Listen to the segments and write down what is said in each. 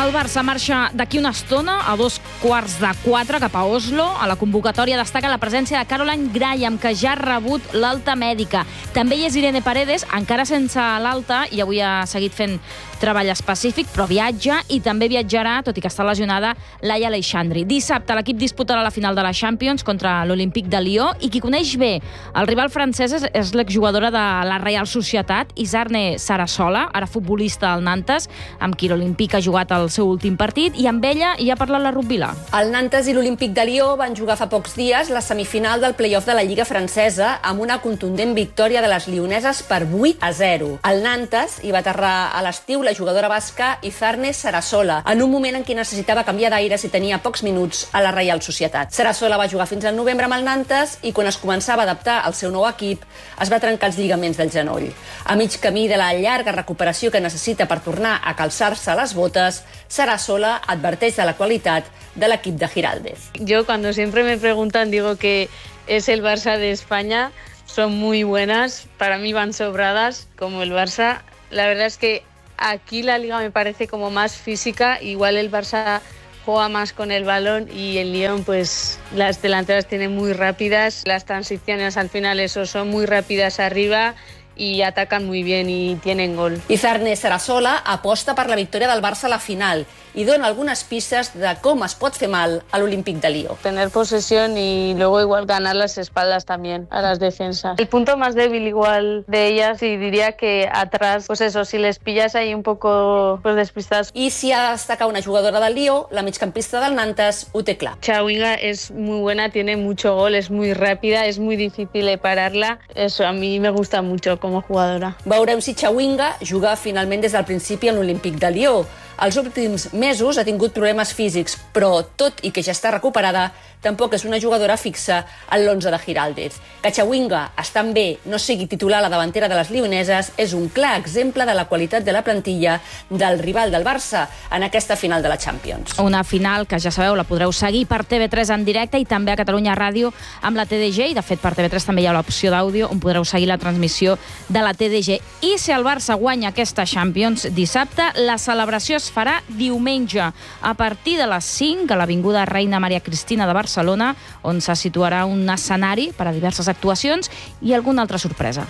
El Barça marxa d'aquí una estona a 3:15 cap a Oslo. A la convocatòria destaca la presència de Caroline Graham, que ja ha rebut l'alta mèdica. També hi és Irene Paredes, encara sense l'alta, i avui ha seguit fent treball específic, però viatja, i també viatjarà, tot i que està lesionada, Laia Aleixandri. Dissabte l'equip disputarà la final de la Champions contra l'Olympique de Lió, i qui coneix bé el rival francès és l'exjugadora de la Real Societat, Isarne Sarasola, ara futbolista al Nantes, amb qui l'Olympique ha jugat el seu últim partit, i amb ella hi ha parlat la Rubvilà. El Nantes i l'Olympique de Lió van jugar fa pocs dies la semifinal del play-off de la Lliga francesa amb una contundent victòria de les lioneses per 8-0. El Nantes hi va aterrar a l'estiu la jugadora basca Isarne Sarasola, en un moment en què necessitava canviar d'aires i tenia pocs minuts a la Reial Societat. Sarasola va jugar fins al novembre amb el Nantes i quan es començava a adaptar al seu nou equip es va trencar els lligaments del genoll. A mig camí de la llarga recuperació que necessita per tornar a calçar-se les botes, Sarasola adverteix de la qualitat de l'equip de Giraldez. Yo cuando siempre me preguntan digo que es el Barça de España, son muy buenas, para mí van sobradas como el Barça. La verdad es que aquí la liga me parece como más física, igual el Barça juega más con el balón y el Lyon pues las delanteras tienen muy rápidas, las transiciones al final eso son muy rápidas arriba y atacan muy bien y tienen gol. Isarne Sarasola aposta per la victòria del Barça a la final i dona algunes pistes de com es pot fer mal a l'Olympique de Lió. Tener posesión y luego igual ganar las espaldas también a las defensas. El punto más débil igual de ellas y diría que atrás, pues eso, si les pillas ahí un poco pues despistadas. I si ha de destacar una jugadora del Lió, la migcampista del Nantes ho té clar. Chawinga es muy buena, tiene mucho gol, es muy rápida, es muy difícil de pararla. Eso a mí me gusta mucho como jugadora. Veurem si Chawinga juga finalment des del principi en l'Olympique de Lió. Els últims mesos ha tingut problemes físics, però tot i que ja està recuperada, tampoc és una jugadora fixa en l'11 de Giraldez. Que Chawinga, estant bé, no sigui titular a la davantera de les lioneses, és un clar exemple de la qualitat de la plantilla del rival del Barça en aquesta final de la Champions. Una final que, ja sabeu, la podreu seguir per TV3 en directe i també a Catalunya Ràdio amb la TDG, i de fet per TV3 també hi ha l'opció d'àudio on podreu seguir la transmissió de la TDG. I si el Barça guanya aquesta Champions dissabte, la celebració es farà diumenge a partir de les 5 a l'Avinguda Reina Maria Cristina de Barcelona, on se situarà un escenari per a diverses actuacions i alguna altra sorpresa.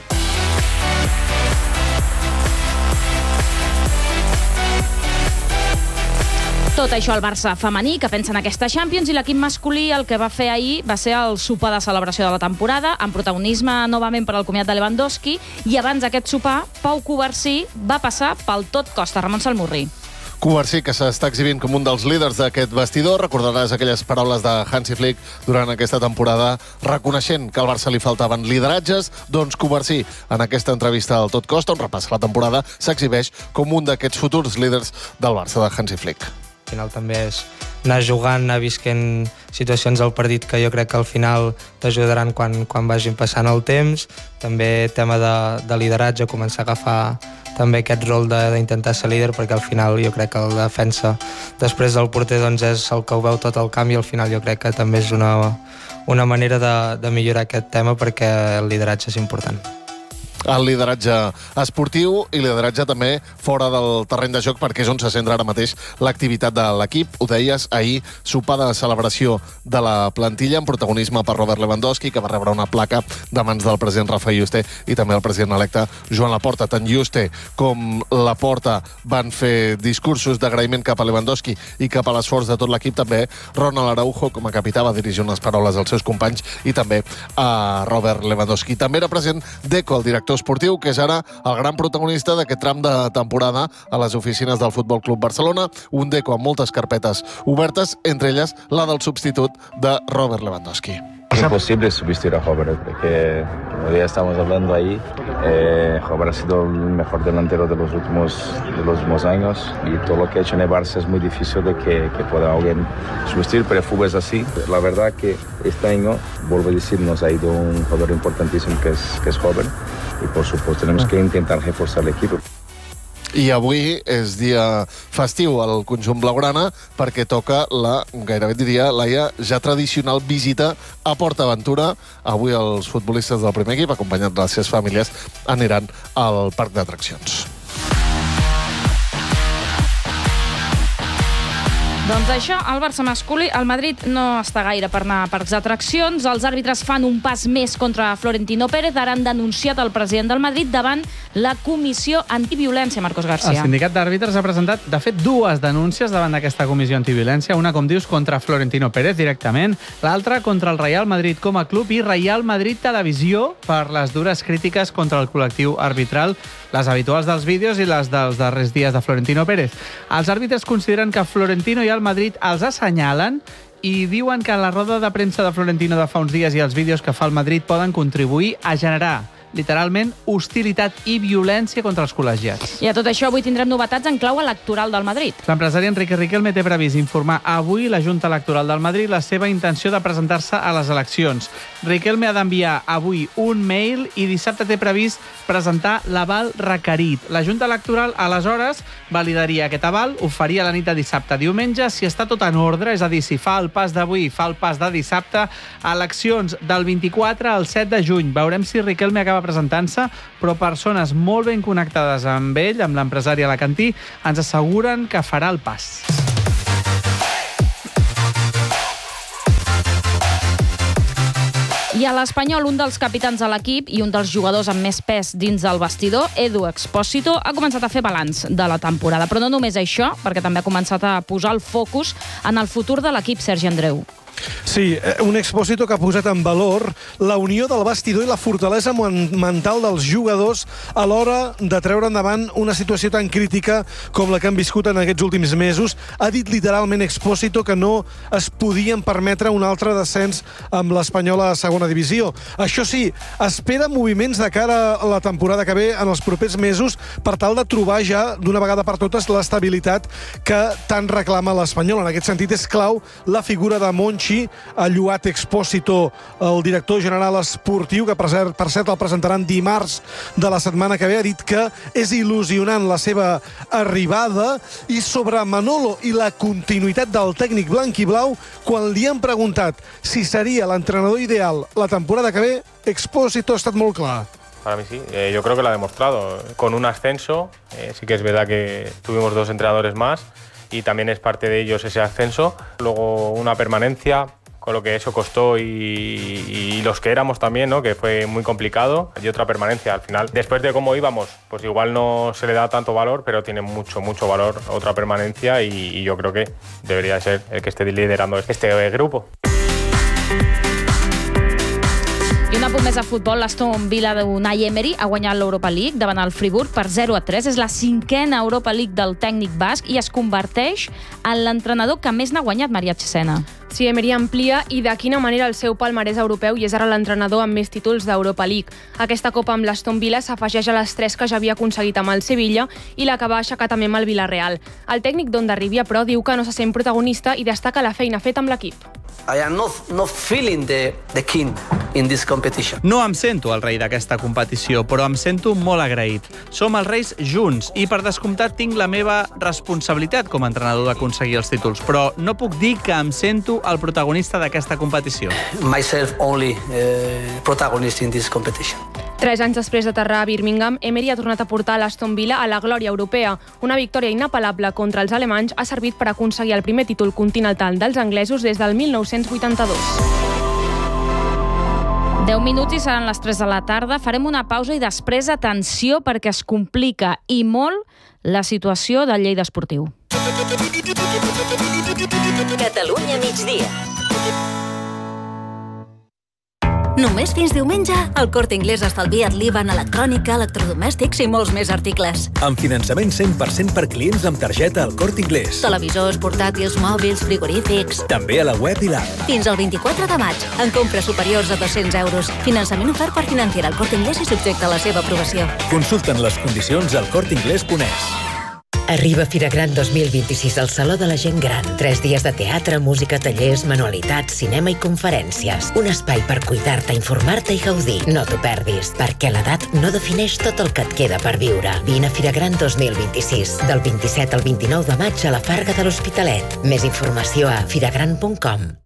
Tot això al Barça femení, que pensa en aquesta Champions, i l'equip masculí el que va fer ahir va ser el sopar de celebració de la temporada, amb protagonisme novament per al comiat de Lewandowski, i abans d'aquest sopar, Pau Covarsí va passar pel tot costa. Ramon Salmurri. Covarsí, que s'està exhibint com un dels líders d'aquest vestidor. Recordaràs aquelles paraules de Hansi Flick durant aquesta temporada, reconeixent que al Barça li faltaven lideratges. Doncs Covarsí, en aquesta entrevista al Tot Costa, on repassa la temporada, s'exhibeix com un d'aquests futurs líders del Barça de Hansi Flick. Al final també és anar jugant, anar visquent situacions al partit que jo crec que al final t'ajudaran quan vagin passant el temps. També tema de lideratge, començar a agafar també aquest rol d'intentar ser líder, perquè al final jo crec que la defensa després del porter doncs és el que ho veu tot el camp, i al final jo crec que també és una manera de millorar aquest tema, perquè el lideratge és important. El lideratge esportiu i lideratge també fora del terreny de joc, perquè és on se centra ara mateix l'activitat de l'equip. Ho deies, ahir sopar de celebració de la plantilla amb protagonisme per Robert Lewandowski, que va rebre una placa de mans del president Rafa Yuste i també el president electe Joan Laporta. Tant Yuste com Laporta van fer discursos d'agraïment cap a Lewandowski i cap a l'esforç de tot l'equip. També Ronald Araujo, com a capità, va dirigir unes paraules als seus companys, i també a Robert Lewandowski. També era present Deco, el director esportiu, que és ara el gran protagonista d'aquest tram de temporada a les oficines del Futbol Club Barcelona. Un Deco amb moltes carpetes obertes, entre elles la del substitut de Robert Lewandowski. Es imposible sustituir a Robert, porque como ya estamos hablando ahí, Robert ha sido el mejor delantero de los últimos años, y todo lo que ha hecho en el Barça es muy difícil de que pueda alguien sustituir, pero el fútbol es así. La verdad que este año, vuelvo a decir, nos ha ido un jugador importantísimo que es Robert, y por supuesto tenemos que intentar reforzar el equipo. I avui és dia festiu al conjunt blaugrana, perquè toca la, gairebé diria, Laia, ja tradicional visita a PortAventura. Avui els futbolistes del primer equip, acompanyats de les seves famílies, aniran al parc d'atraccions. Doncs això, el Barça masculí, el Madrid no està gaire per anar a parcs d'atraccions. Els àrbitres fan un pas més contra Florentino Pérez. Ara han denunciat el president del Madrid davant la Comissió Antiviolència, Marcos García. El sindicat d'àrbitres ha presentat, de fet, 2 denúncies davant d'aquesta Comissió Antiviolència. Una, com dius, contra Florentino Pérez directament, l'altra contra el Real Madrid com a club i Real Madrid Televisió per les dures crítiques contra el col·lectiu arbitral, les habituals dels vídeos i les dels darrers dies de Florentino Pérez. Els àrbitres consideren que Florentino i el Madrid els assenyalen i diuen que la roda de premsa de Florentino de fa uns dies i els vídeos que fa el Madrid poden contribuir a generar literalment hostilitat i violència contra els col·legiats. I a tot això avui tindrem novetats en clau electoral del Madrid. L'empresari Enrique Riquelme té previst informar avui la Junta Electoral del Madrid la seva intenció de presentar-se a les eleccions. Riquelme ha d'enviar avui un mail i dissabte té previst presentar l'aval requerit. La Junta Electoral, aleshores, validaria aquest aval, ho faria la nit de dissabte a diumenge. Si està tot en ordre, és a dir, si fa el pas d'avui, fa el pas de dissabte, eleccions del 24 al 7 de juny. Veurem si Riquelme acaba presentant-se, però persones molt ben connectades amb ell, amb l'empresari alacantí, ens asseguren que farà el pas. I a l'Espanyol, un dels capitans de l'equip i un dels jugadors amb més pes dins del vestidor, Edu Expósito, ha començat a fer balanç de la temporada. Però no només això, perquè també ha començat a posar el focus en el futur de l'equip, Sergi Andreu. Sí, un Expósito que ha posat en valor la unió del vestidor i la fortalesa mental dels jugadors a l'hora de treure endavant una situació tan crítica com la que han viscut en aquests últims mesos. Ha dit literalment Expósito que no es podien permetre un altre descens amb l'Espanyol a segona divisió. Això sí, espera moviments de cara a la temporada que ve en els propers mesos per tal de trobar ja d'una vegada per totes l'estabilitat que tant reclama l'Espanyol. En aquest sentit és clau la figura de Monchi, ha lloat Expósito, el director general esportiu, que per cert el presentaran dimarts de la setmana que ve. Ha dit que és il·lusionant la seva arribada. I sobre Manolo i la continuïtat del tècnic blanc i blau, quan li han preguntat si seria l'entrenador ideal la temporada que ve, Expósito ha estat molt clar. Para mí sí, yo creo que lo ha demostrado. Con un ascenso, sí que es verdad que tuvimos 2 entrenadores más, y también es parte de ellos ese ascenso. Luego una permanencia, con lo que eso costó y los que éramos también, ¿no? Que fue muy complicado, y otra permanencia al final. Después de cómo íbamos, pues igual no se le da tanto valor, pero tiene mucho valor otra permanencia y yo creo que debería ser el que esté liderando este grupo. I un apunt més a futbol, l'Aston Villa d'Unai Emery ha guanyat l'Europa League davant el Friburg per 0-3. És la 5a Europa League del tècnic basc i es converteix en l'entrenador que més n'ha guanyat, Maria Cesena. Sí, Emery amplia i de quina manera el seu palmarès europeu i és ara l'entrenador amb més títols d'Europa League. Aquesta copa amb l'Aston Villa s'afegeix a les 3 que ja havia aconseguit amb el Sevilla i la que va aixecar també amb el Villarreal. El tècnic d'Hondarribia, però, diu que no se sent protagonista i destaca la feina feta amb l'equip. I am not feeling the king in this competition. No em sento el rei d'aquesta competició, però em sento molt agraït. Som els reis junts i, per descomptat, tinc la meva responsabilitat com a entrenador d'aconseguir els títols, però no puc dir que em sento el protagonista d'aquesta competició. Myself only protagonist in this competition. 3 anys després d'aterrar a Birmingham, Emery ha tornat a portar l'Aston Villa a la glòria europea. Una victòria inapel·lable contra els alemanys ha servit per aconseguir el primer títol continental dels anglesos des del 1982. 10 minuts i seran les 3 de la tarda. Farem una pausa i després, atenció, perquè es complica i molt la situació del Lleida Esportiu. Catalunya migdia. Només fins diumenge, el Corte Inglés ha estalviat l'IVA en electrònica, electrodomèstics i molts més articles. Amb finançament 100% per clients amb targeta al Corte Inglés. Televisors, portàtils, mòbils, frigorífics... També a la web i l'app. Fins al 24 de maig, en compres superiors a 200 euros. Finançament ofert per Financiera al Corte Inglés i subjecte a la seva aprovació. Consulten les condicions al corteinglés.es. Arriba Fira Gran 2026 al Saló de la Gent Gran. 3 dies de teatre, música, tallers, manualitats, cinema i conferències. Un espai per cuidar-te, informar-te i gaudir. No t'ho perdis, perquè l'edat no defineix tot el que et queda per viure. Vine a Fira Gran 2026, del 27 al 29 de maig a la Farga de l'Hospitalet. Més informació a firagran.com.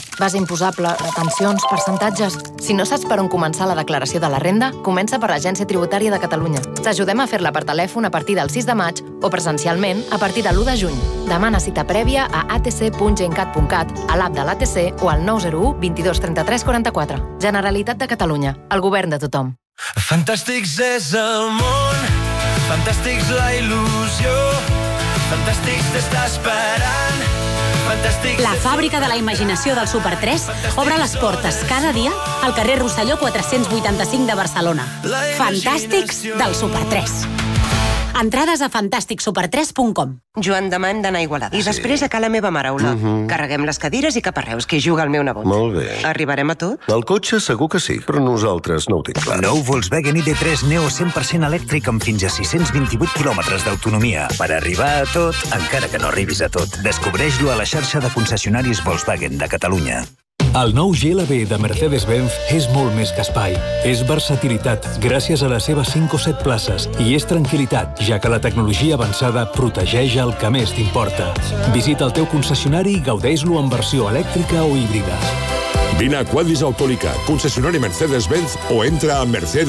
base imposable, retencions, percentatges... Si no saps per on començar la declaració de la renda, comença per l'Agència Tributària de Catalunya. T'ajudem a fer-la per telèfon a partir del 6 de maig o presencialment a partir de l'1 de juny. Demana cita prèvia a atc.gencat.cat, a l'app de l'ATC o al 901 22 33 44. Generalitat de Catalunya, el govern de tothom. Fantàstics és el món, fantàstics la il·lusió, fantàstics t'està esperant. La fàbrica de la imaginació del Super 3 obre les portes cada dia al carrer Rosselló 485 de Barcelona. Fantàstics del Super 3. Entrades a fantàsticsuper3.com. Joan, demà hem d'anar a Igualada. I després a ca la meva mare, Olot. Carreguem les cadires i cap a Reus, que hi juga el meu nebot. Molt bé. Arribarem a tot? El cotxe segur que sí, però nosaltres no ho tinc clar. Nou Volkswagen ID3 Neo 100% elèctric amb fins a 628 quilòmetres d'autonomia. Per arribar a tot, encara que no arribis a tot. Descobreix-lo a la xarxa de concessionaris Volkswagen de Catalunya. El nou GLB de Mercedes-Benz és molt més que espai. És versatilitat, gràcies a les seves 5 o 7 places, i és tranquil·litat, ja que la tecnologia avançada protegeix el que més t'importa. Visita el teu concessionari i gaudeix-lo en versió elèctrica o híbrida. Vine a Quadis Autolica, concessionari Mercedes-Benz, o entra a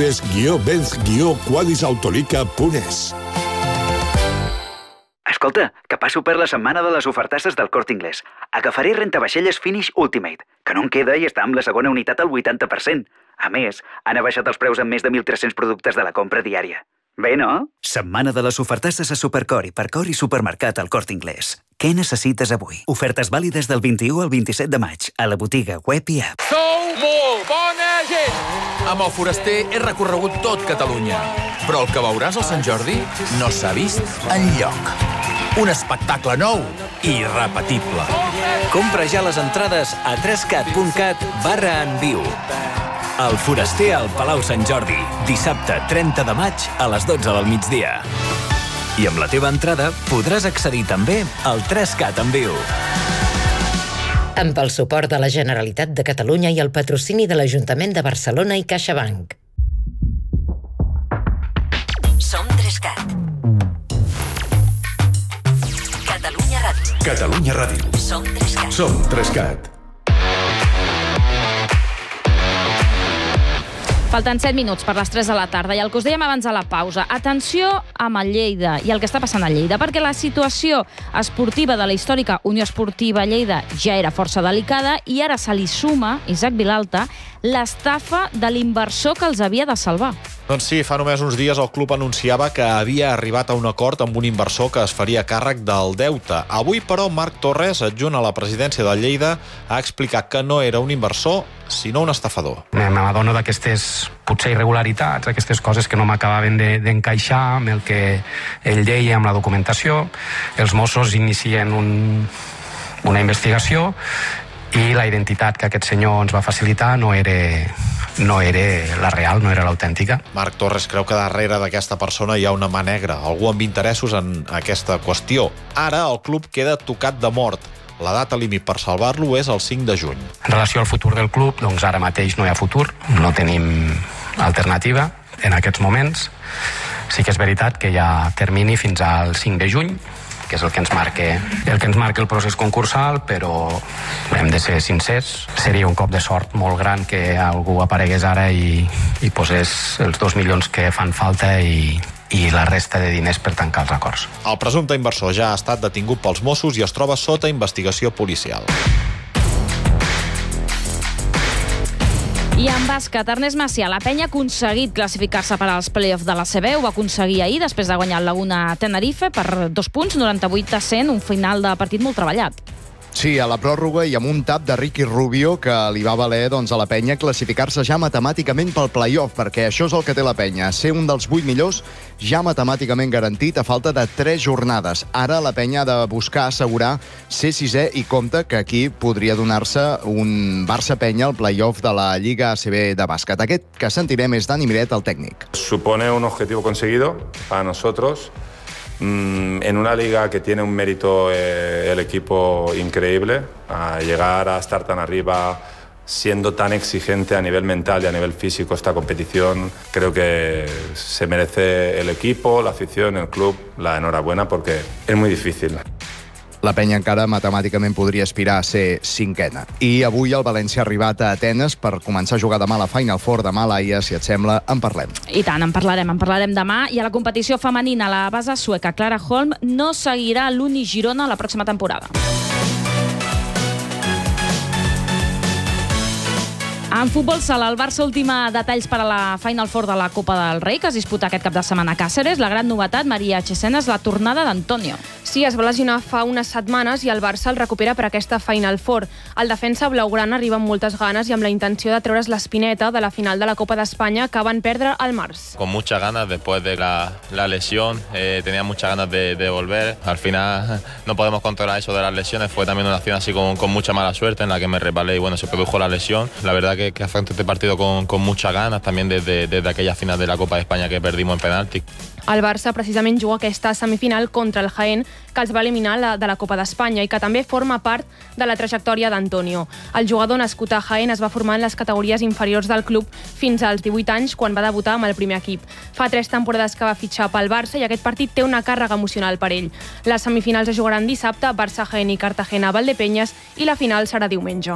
mercedes-benz-quadisautolica.es. Escolta, que passo per la setmana de les ofertasses del Corte Inglés. Agafaré rentavaixelles Finish Ultimate, que no en queda i està amb la segona unitat al 80%. A més, han abaixat els preus en més de 1.300 productes de la compra diària. Bé, no? Setmana de les ofertasses a Supercor i Percor i Supermercat al Corte Inglés. Què necessites avui? Ofertes vàlides del 21 al 27 de maig a la botiga web i app. Sou molt bona gent! Amb el Foraster he recorregut tot Catalunya, però el que veuràs al Sant Jordi no s'ha vist enlloc. Un espectacle nou i irrepetible. Compra ja les entrades a 3cat.cat/enviu. El Foraster al Palau Sant Jordi, dissabte 30 de maig a les 12 del migdia. I amb la teva entrada podràs accedir també al 3Cat en viu. Amb el suport de la Generalitat de Catalunya i el patrocini de l'Ajuntament de Barcelona i CaixaBank. Som 3Cat. Catalunya Ràdio. Catalunya Ràdio. Som 3Cat. Som 3Cat. Falten 7 minuts per les 3 de la tarda i el que us dèiem abans de la pausa. Atenció amb el Lleida i el que està passant a Lleida, perquè la situació esportiva de la històrica Unió Esportiva Lleida ja era força delicada i ara se li suma, Isaac Vilalta, l'estafa de l'inversor que els havia de salvar. Doncs sí, fa només uns dies el club anunciava que havia arribat a un acord amb un inversor que es faria càrrec del deute. Avui, però, Marc Torres, adjunt a la presidència del Lleida, ha explicat que no era un inversor, sinó un estafador. M'adono d'aquestes, potser, irregularitats, aquestes coses que no m'acabaven d'encaixar amb el que ell deia amb la documentació. Els Mossos inicien una investigació i la identitat que aquest senyor ens va facilitar no era la real, no era l'autèntica. Marc Torres creu que darrere d'aquesta persona hi ha una mà negra, algú amb interessos en aquesta qüestió. Ara el club queda tocat de mort. La data límit per salvar-lo és el 5 de juny. En relació al futur del club, doncs ara mateix no hi ha futur, no tenim alternativa en aquests moments. Sí que és veritat que hi ha termini fins al 5 de juny, que és el que ens marca el procés concursal, però hem de ser sincers. Seria un cop de sort molt gran que algú aparegués ara i posés els 2 milions que fan falta i la resta de diners per tancar els acords. El presumpte inversor ja ha estat detingut pels Mossos i es troba sota investigació policial. I en bàsquet, Ernest Macià, la penya ha aconseguit classificar-se per als play-offs de la CB. Ho va aconseguir ahir, després de guanyar el Laguna Tenerife per 2 punts, 98-100, un final de partit molt treballat. Sí, a la pròrroga i amb un tap de Ricky Rubio que li va valer a la penya classificar-se ja matemàticament pel play-off, perquè això és el que té la penya, ser un dels 8 millors ja matemàticament garantit a falta de 3 jornades. Ara la penya ha de buscar assegurar ser sisè i compte que aquí podria donar-se un Barça-Penya al play-off de la Lliga ACB de bàsquet. Aquest que sentirem és Dani Miret, el tècnic. Supone un objetivo conseguido para nosotros. En una liga que tiene un mérito el equipo increíble, a llegar a estar tan arriba, siendo tan exigente a nivel mental y a nivel físico esta competición, creo que se merece el equipo, la afición, el club, la enhorabuena, porque es muy difícil. La penya encara matemàticament podria aspirar a ser cinquena. I avui el València ha arribat a Atenes per començar a jugar demà a la Final Four demà a l'Haia. Si et sembla, en parlem. I tant, en parlarem demà. I a la competició femenina, la base sueca Clara Holm no seguirà l'Uni Girona la pròxima temporada. En futbol sala, el Barça ultima detalls per a la Final Four de la Copa del Rei, que es disputa aquest cap de setmana a Càceres. La gran novetat, Maria Chesena, és la tornada d'Antonio. Sí, es va lesionar fa unes setmanes i el Barça el recupera per aquesta Final Four. El defensa blaugrana arriba amb moltes ganes i amb la intenció de treure's l'espineta de la final de la Copa d'Espanya que van perdre al març. Con muchas ganas después de la lesión, tenía muchas ganas de volver. Al final no podemos controlar eso de las lesiones. Fue también una acción así con mucha mala suerte en la que me resbalé y bueno, se produjo la lesión. La verdad que afronté este partido con muchas ganas, también desde aquella final de la Copa de España que perdimos en penalti. El Barça precisament juga aquesta semifinal contra el Jaén, que els va eliminar de la Copa d'Espanya i que també forma part de la trajectòria d'Antonio. El jugador nascut a Jaén es va formar en les categories inferiors del club fins als 18 anys, quan va debutar amb el primer equip. Fa 3 temporades que va fitxar pel Barça i aquest partit té una càrrega emocional per ell. Les semifinals es jugaran dissabte, Barça, Jaén i Cartagena, Valdepeñas, i la final serà diumenge.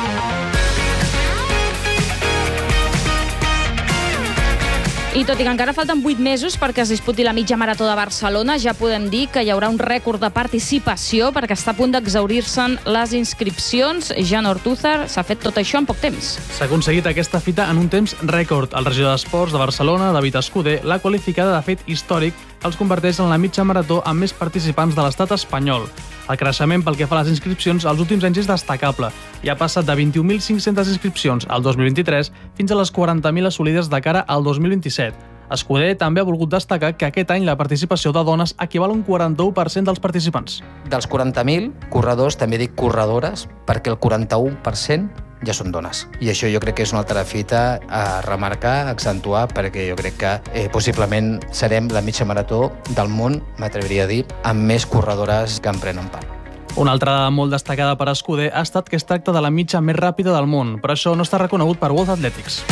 I tot i que encara falten 8 mesos perquè es disputi la mitja marató de Barcelona, ja podem dir que hi haurà un rècord de participació perquè està a punt d'exaurir-se'n les inscripcions. Jan Ortúzar, s'ha fet tot això en poc temps. S'ha aconseguit aquesta fita en un temps rècord. El regidor d'Esports de Barcelona, David Escudé, l'ha qualificada de fet històric, els converteix en la mitja marató amb més participants de l'estat espanyol. El creixement pel que fa a les inscripcions als últims anys és destacable i ha passat de 21.500 inscripcions al 2023 fins a les 40.000 assolides de cara al 2027. Escudé també ha volgut destacar que aquest any la participació de dones equival a un 41% dels participants. Dels 40.000 corredors, també dic corredores, perquè el 41% ja són dones. I això jo crec que és una altra fita a remarcar, a accentuar, perquè jo crec que possiblement serem la mitja marató del món, m'atreviria a dir, amb més corredores que en prenen part. Una altra molt destacada per Escudé ha estat que es tracta de la mitja més ràpida del món, però això no està reconegut per World Athletics.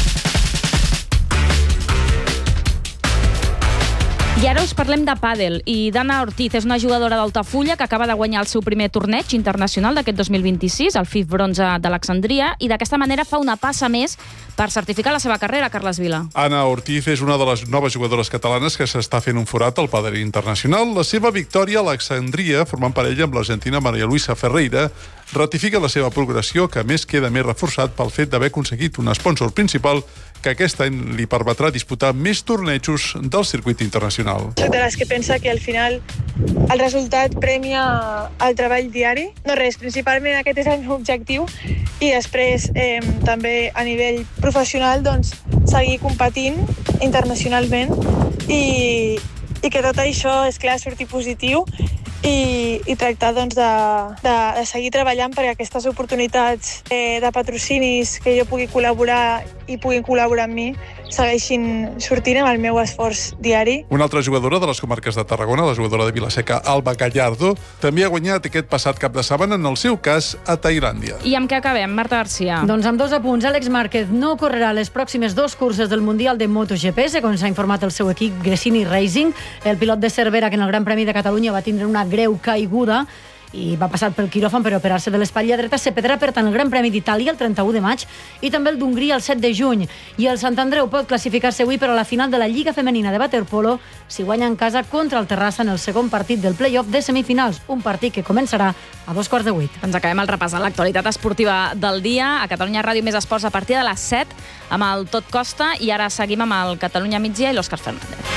I ara us parlem de pàdel, i Dana Ortiz és una jugadora d'Altafulla que acaba de guanyar el seu primer torneig internacional d'aquest 2026, el FIF Bronze d'Alexandria, i d'aquesta manera fa una passa més per certificar la seva carrera, Carles Vila. Anna Ortiz és una de les noves jugadores catalanes que s'està fent un forat al pàdel internacional. La seva victòria a Alexandria, formant parella amb l'argentina Maria Luisa Ferreira, ratifica la seva progressió, que a més queda més reforçat pel fet d'haver aconseguit un sponsor principal que aquest any li permetrà disputar més tornejos del circuit internacional. Soc de les que pensa que al final el resultat premia el treball diari. No res, principalment aquest és el meu objectiu i després també a nivell professional doncs, seguir competint internacionalment i que tot això, és clar, surti positiu i tractar doncs, de seguir treballant perquè aquestes oportunitats de patrocinis que jo pugui col·laborar i puguin col·laborar amb mi segueixin sortint amb el meu esforç diari. Una altra jugadora de les comarques de Tarragona, la jugadora de Vilaseca, Alba Gallardo, també ha guanyat aquest passat cap de setmana, en el seu cas, a Tailàndia. I amb què acabem, Marta Garcia? Doncs amb 2 apunts. Àlex Márquez no correrà les pròximes 2 curses del Mundial de MotoGP, segons s'ha informat el seu equip Gresini Racing. El pilot de Cervera, que en el Gran Premi de Catalunya va tindre una greu caiguda i va passar pel quiròfan per operar-se de l'espatlla dreta, se perdrà per tant el Gran Premi d'Itàlia el 31 de maig i també el d'Hongria el 7 de juny. I el Sant Andreu pot classificar-se avui per a la final de la Lliga Femenina de Waterpolo si guanya en casa contra el Terrassa en el segon partit del play-off de semifinals, un partit que començarà a 2:15. Ens acabem el repàs a l'actualitat esportiva del dia. A Catalunya Ràdio Més Esports a partir de les 7 amb el Tot Costa i ara seguim amb el Catalunya Migdia i l'Òscar Fernández.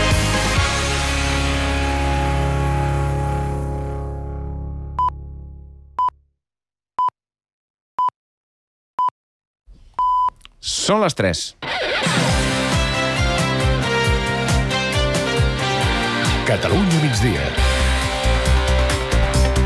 Són les 3. Catalunya migdia.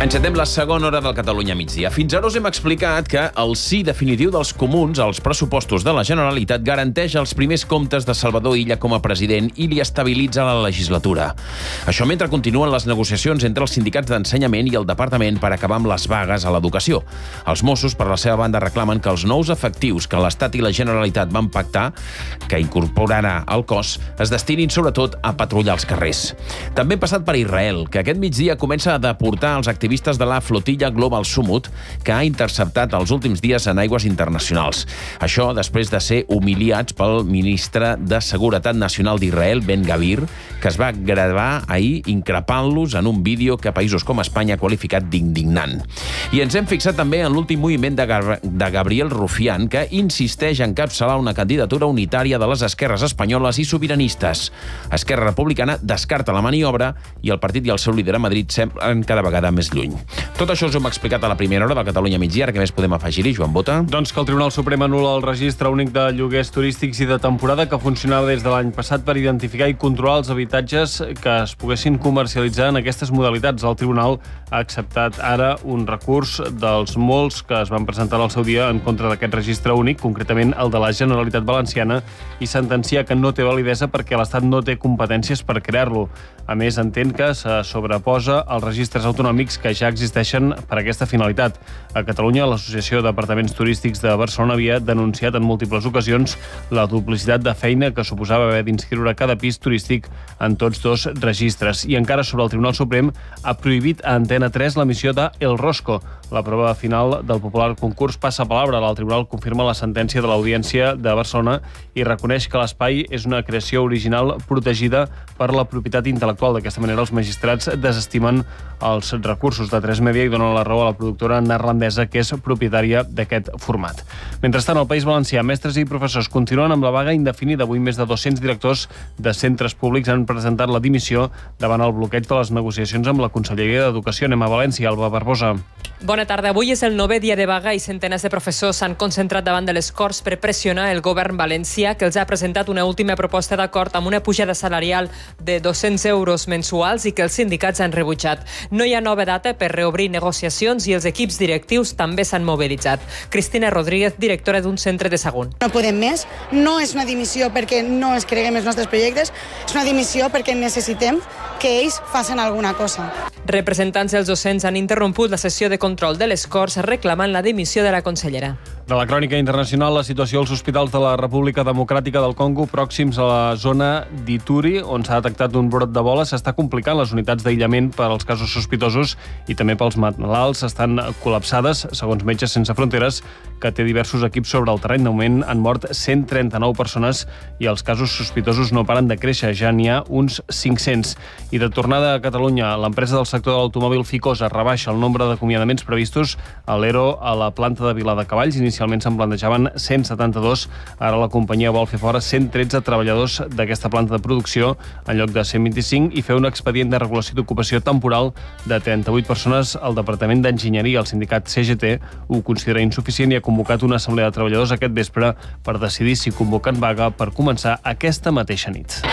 Encetem la segona hora del Catalunya migdia. Fins ara us hem explicat que el sí definitiu dels comuns als pressupostos de la Generalitat garanteix els primers comptes de Salvador Illa com a president i li estabilitza la legislatura. Això mentre continuen les negociacions entre els sindicats d'ensenyament i el departament per acabar amb les vagues a l'educació. Els Mossos, per la seva banda, reclamen que els nous efectius que l'Estat i la Generalitat van pactar, que incorporarà al cos, es destinin sobretot a patrullar els carrers. També hem passat per Israel, que aquest migdia comença a deportar els activistes de la flotilla Global Sumut, que ha interceptat els últims dies en aigües internacionals. Això després de ser humiliats pel ministre de Seguretat Nacional d'Israel, Ben Gavir, que es va gravar ahir increpant-los en un vídeo que països com Espanya ha qualificat d'indignant. I ens hem fixat també en l'últim moviment de Gabriel Rufián, que insisteix en encapçalar una candidatura unitària de les esquerres espanyoles i sobiranistes. Esquerra Republicana descarta la maniobra i el partit i el seu líder a Madrid semblen cada vegada més lluny. Tot això us ho hem explicat a la primera hora del Catalunya migdia. Ara què més podem afegir-hi, Joan Bota? Doncs que el Tribunal Suprem anul·la el registre únic de lloguers turístics i de temporada que funcionava des de l'any passat per identificar i controlar els habitatges que es poguessin comercialitzar en aquestes modalitats. El Tribunal ha acceptat ara un recurs dels molts que es van presentar al seu dia en contra d'aquest registre únic, concretament el de la Generalitat Valenciana, i sentencia que no té validesa perquè l'Estat no té competències per crear-lo. A més, entén que se sobreposa als registres autonòmics que ja existeixen per a aquesta finalitat. A Catalunya, l'Associació de Departaments Turístics de Barcelona havia denunciat en múltiples ocasions la duplicitat de feina que suposava haver d'inscriure cada pis turístic en tots dos registres. I encara sobre el Tribunal Suprem ha prohibit a Antena 3 l'emissió de El Rosco. La prova final del popular concurs passa palabra. El Tribunal confirma la sentència de l'Audiència de Barcelona i reconeix que l'espai és una creació original protegida per la propietat intel·lectual. D'aquesta manera, els magistrats desestimen els recursos de 3 Media i donen la raó a la productora neerlandesa que és propietària d'aquest format. Mentrestant, al País Valencià, mestres i professors continuen amb la vaga indefinida. Avui més de 200 directors de centres públics han presentat la dimissió davant el bloqueig de les negociacions amb la Conselleria d'Educació. Anem a València, Alba Barbosa. Bona tarda. Avui és el 9è dia de vaga i centenars de professors s'han concentrat davant de les Corts per pressionar el govern valencià, que els ha presentat una última proposta d'acord amb una pujada salarial de 200 euros mensuals i que els sindicats han rebutjat. No hi ha nova data per reobrir negociacions i els equips directius també s'han mobilitzat. Cristina Rodríguez, directora d'un centre de Sagunt. No podem més. No és una dimissió perquè no es creguem els nostres projectes, és una dimissió perquè necessitem que ells facin alguna cosa. Representants dels docents han interromput la sessió de control de les Corts reclamant la dimissió de la consellera. De la crònica internacional, la situació als hospitals de la República Democràtica del Congo pròxims a la zona d'Ituri, on s'ha detectat un brot d'Ebola, s'està complicant. Les unitats d'aïllament per als casos sospitosos i també pels malalts estan col·lapsades, segons Metges Sense Fronteres, que té diversos equips sobre el terreny. De moment han mort 139 persones i els casos sospitosos no paren de créixer, ja n'hi ha uns 500. I de tornada a Catalunya, l'empresa del sector de l'automòbil Ficosa rebaixa el nombre d'acomiadaments previstos a l'ERO a la planta de Viladecavalls. Inicialment se'n plantejaven 172, ara la companyia vol fer fora 113 treballadors d'aquesta planta de producció en lloc de 125 i fer un expedient de regulació d'ocupació temporal de 38 persones. El Departament d'Enginyeria, el sindicat CGT, ho considera insuficient i ha convocat una assemblea de treballadors aquest vespre per decidir si convoquen vaga per començar aquesta mateixa nit.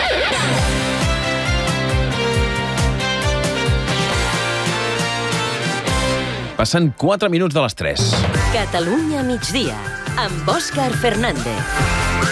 Passen 4 minuts de les 3. Catalunya migdia, amb Òscar Fernández.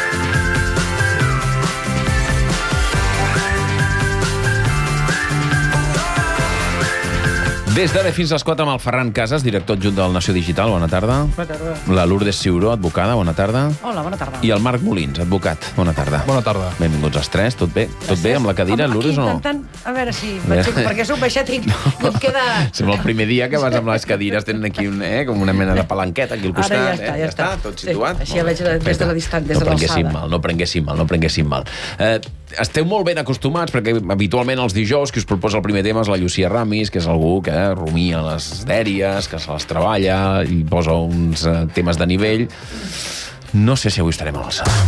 Des d'ara fins a les 4 amb el Ferran Casas, director adjunt del Nació Digital. Bona tarda. Bona tarda. La Lourdes Ciuró, advocada. Bona tarda. Hola, bona tarda. I el Marc Molins, advocat. Bona tarda. Bona tarda. Benvinguts els tres. Tot bé? Tot bé amb la cadira, Lourdes, o no? Intentant, a veure si m'aixeco, perquè sóc baixet i em queda... Sembla el primer dia que vas amb les cadires, tenen aquí com una mena de palanqueta aquí al costat. Ara ja està. Tot situat. Així ja veig des de la distància, des de l'alçada. No prenguéssim mal. Esteu molt ben acostumats, perquè habitualment els dijous qui us proposa el primer tema és la Llucia Ramis, que és algú que rumia les dèries, que se les treballa i posa uns temes de nivell. No sé si avui estarem a l'alçada.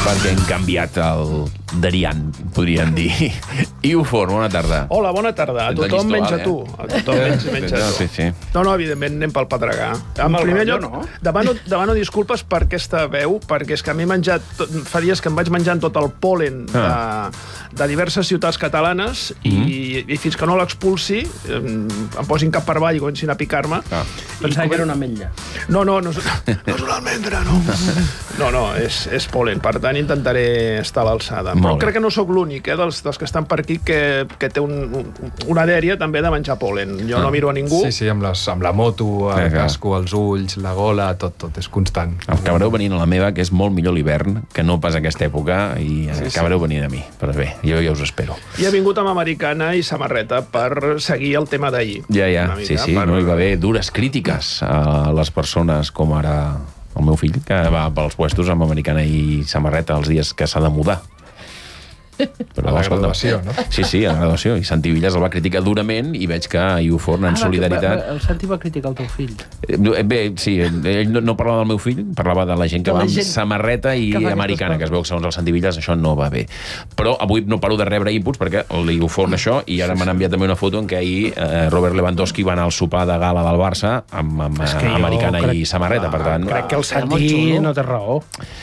perquè hem canviat el Darian, podríem dir. Iufor, bona tarda. Hola, bona tarda. A tothom menys a tu. A tothom menys a tu. Sí. No, evidentment, anem pel Pedregà. En primer lloc, demano disculpes per aquesta veu, perquè és que m'he menjat... Fa dies que em vaig menjant tot el pol·len de diverses ciutats catalanes i fins que no l'expulsi, em posin cap per avall i comencin a picar-me. Pensava que era una ametlla. No és una almendra, no. No, és pol·len. Per tant, intentaré estar a l'alçada. Però crec que no sóc l'únic, dels que estan per aquí, que té una dèria també de menjar pol·len. Jo no miro a ningú. Sí, amb la moto, el casco, els ulls, la gola, tot és constant. Acabareu venint a la meva, que és molt millor l'hivern, que no pas aquesta època, i acabareu venint a mi. Però bé, jo ja us espero. I he vingut amb americana i samarreta per seguir el tema d'ahir. Ja, sí, no hi va haver dures crítiques a les persones com ara el meu fill, que va pels puestos amb americana i samarreta els dies que s'ha de mudar. Però, a la graduació, no? Sí, a la graduació. I Santi Villas el va criticar durament i veig que Iuforn, en solidaritat... El Santi va criticar el teu fill. Bé, sí, ell no parlava del meu fill, parlava de la gent que va amb samarreta i americana, que es veu que segons el Santi Villas això no va bé. Però avui no paro de rebre inputs perquè l'Iuforn això, i ara m'han enviat també una foto en què ahir Robert Lewandowski va anar al sopar de gala del Barça amb americana i samarreta, per tant... Crec que el Santi no té raó.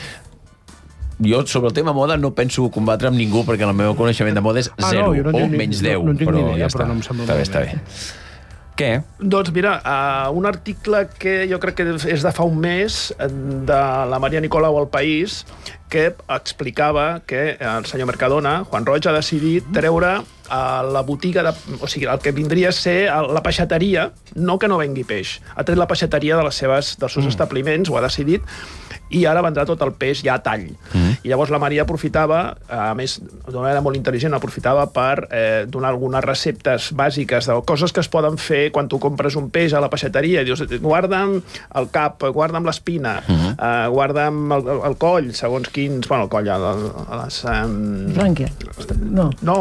Jo, sobre el tema moda, no penso combatre amb ningú perquè el meu coneixement de moda és 0 o menys 10. No tinc ni idea, però no em sembla està bé. Què? Doncs mira, un article que jo crec que és de fa un mes de la Maria Nicolau al País, que explicava que el senyor Mercadona, Juan Roig, ha decidit treure la botiga, o sigui, el que vindria a ser la peixateria, no que no vengui peix, ha tret la peixateria dels seus establiments, ho ha decidit, i ara vendrà tot el peix ja a tall. I llavors la Maria aprofitava, a més, d'una manera molt intel·ligent, aprofitava per donar algunes receptes bàsiques de coses que es poden fer quan tu compres un peix a la peixateria. Dius, guarda'm el cap, guarda'm l'espina, guarda'm el coll, segons quins... Bueno, el coll, les... Brànquia. No,